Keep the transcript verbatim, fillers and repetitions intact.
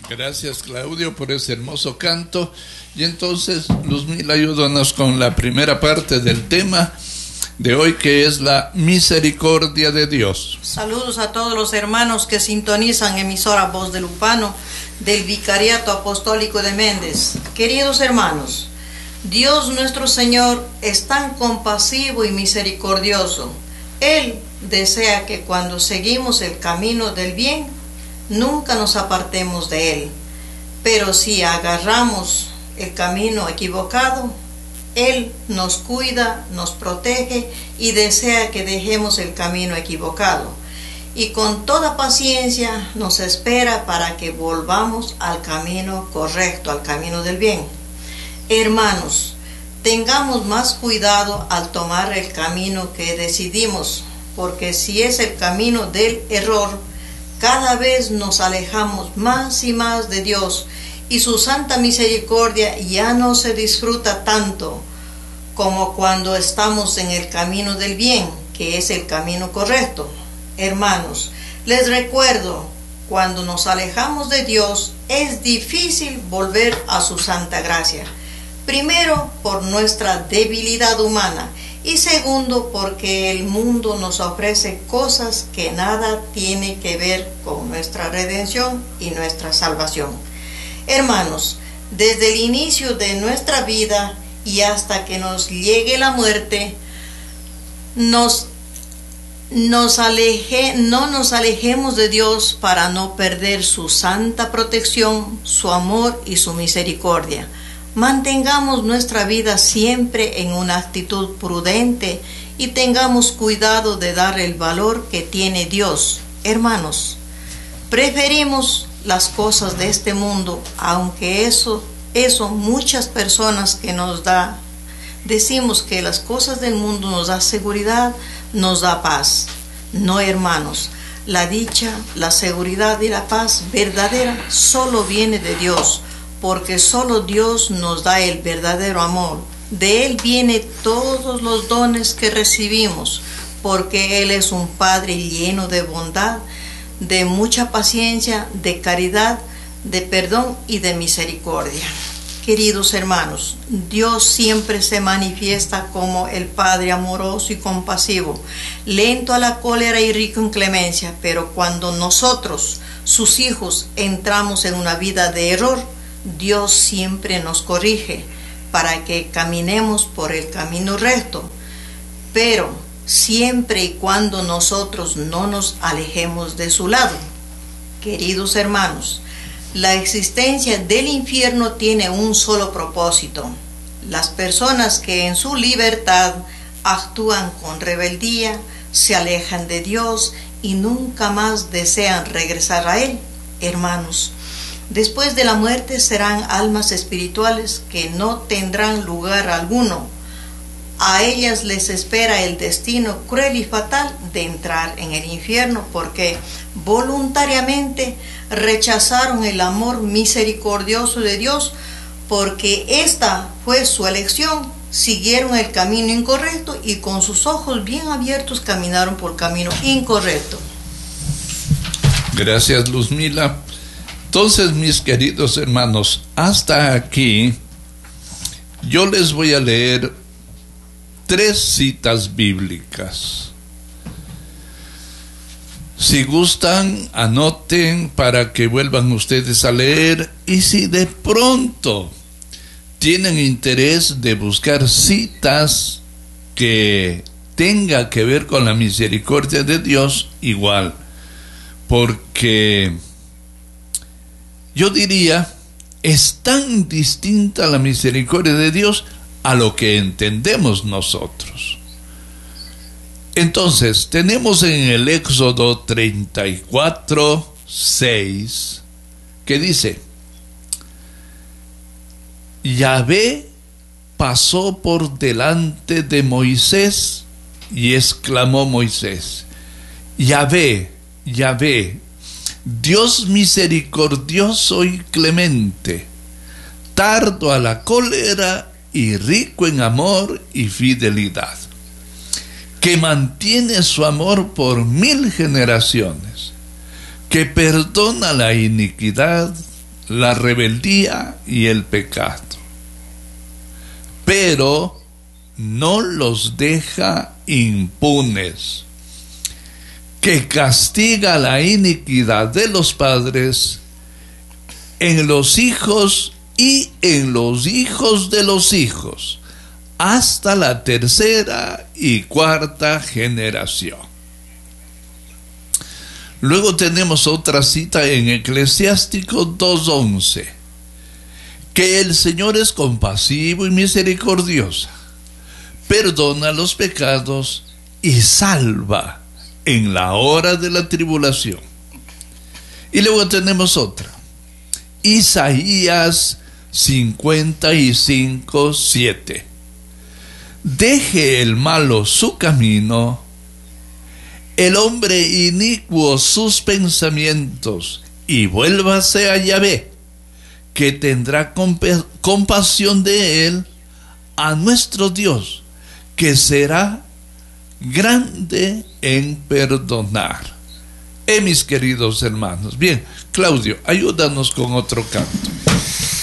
Gracias, Claudio, por ese hermoso canto. Y entonces, Luzmila, ayúdanos con la primera parte del tema de hoy, que es la misericordia de Dios. Saludos a todos los hermanos que sintonizan emisora Voz de Lupano del Vicariato Apostólico de Méndez. Queridos hermanos, Dios nuestro Señor es tan compasivo y misericordioso. Él desea que cuando seguimos el camino del bien, nunca nos apartemos de Él. Pero si agarramos el camino equivocado, Él nos cuida, nos protege y desea que dejemos el camino equivocado. Y con toda paciencia nos espera para que volvamos al camino correcto, al camino del bien. Hermanos, tengamos más cuidado al tomar el camino que decidimos, porque si es el camino del error, cada vez nos alejamos más y más de Dios y su santa misericordia ya no se disfruta tanto como cuando estamos en el camino del bien, que es el camino correcto. Hermanos, les recuerdo, cuando nos alejamos de Dios es difícil volver a su santa gracia. Primero, por nuestra debilidad humana, y segundo, porque el mundo nos ofrece cosas que nada tiene que ver con nuestra redención y nuestra salvación. Hermanos, desde el inicio de nuestra vida y hasta que nos llegue la muerte, nos, nos aleje, no nos alejemos de Dios para no perder su santa protección, su amor y su misericordia. Mantengamos nuestra vida siempre en una actitud prudente y tengamos cuidado de dar el valor que tiene Dios. Hermanos, preferimos las cosas de este mundo, aunque eso, eso muchas personas que nos da, decimos que las cosas del mundo nos da seguridad, nos da paz. No, hermanos, la dicha, la seguridad y la paz verdadera solo viene de Dios, porque solo Dios nos da el verdadero amor. De Él vienen todos los dones que recibimos, porque Él es un Padre lleno de bondad, de mucha paciencia, de caridad, de perdón y de misericordia. Queridos hermanos, Dios siempre se manifiesta como el Padre amoroso y compasivo, lento a la cólera y rico en clemencia, pero cuando nosotros, sus hijos, entramos en una vida de error, Dios siempre nos corrige para que caminemos por el camino recto, pero siempre y cuando nosotros no nos alejemos de su lado. Queridos hermanos, la existencia del infierno tiene un solo propósito: las personas que en su libertad actúan con rebeldía, se alejan de Dios y nunca más desean regresar a Él. Hermanos, después de la muerte serán almas espirituales que no tendrán lugar alguno. A ellas les espera el destino cruel y fatal de entrar en el infierno, porque voluntariamente rechazaron el amor misericordioso de Dios, porque esta fue su elección. Siguieron el camino incorrecto y con sus ojos bien abiertos caminaron por el camino incorrecto. Gracias, Luzmila. Entonces, mis queridos hermanos, hasta aquí yo les voy a leer tres citas bíblicas. Si gustan, anoten para que vuelvan ustedes a leer, y si de pronto tienen interés de buscar citas que tenga que ver con la misericordia de Dios, igual, porque yo diría, es tan distinta la misericordia de Dios a lo que entendemos nosotros. Entonces, tenemos en el Éxodo treinta y cuatro, seis, que dice: Yahvé pasó por delante de Moisés, y exclamó Moisés: Yahvé, Yahvé, Dios misericordioso y clemente, tardo a la cólera y rico en amor y fidelidad, que mantiene su amor por mil generaciones, que perdona la iniquidad, la rebeldía y el pecado, pero no los deja impunes, que castiga la iniquidad de los padres en los hijos y en los hijos de los hijos, hasta la tercera y cuarta generación. Luego tenemos otra cita en Eclesiástico dos once, que el Señor es compasivo y misericordioso, perdona los pecados y salva en la hora de la tribulación. Y luego tenemos otra, Isaías cincuenta y cinco siete, deje el malo su camino, el hombre inicuo sus pensamientos, y vuélvase a Yahvé, que tendrá comp- compasión de él, a nuestro Dios, que será grande en perdonar. Eh, mis queridos hermanos. Bien, Claudio, ayúdanos con otro canto.